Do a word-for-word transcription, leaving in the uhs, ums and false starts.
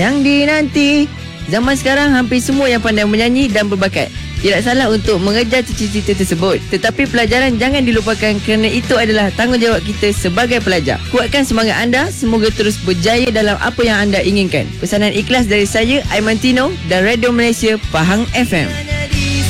yang dinanti. Zaman sekarang hampir semua yang pandai menyanyi dan berbakat. Tidak salah untuk mengejar cita-cita tersebut, tetapi pelajaran jangan dilupakan kerana itu adalah tanggungjawab kita sebagai pelajar. Kuatkan semangat anda, semoga terus berjaya dalam apa yang anda inginkan. Pesanan ikhlas dari saya, Aiman Tino dan Radio Malaysia Pahang F M.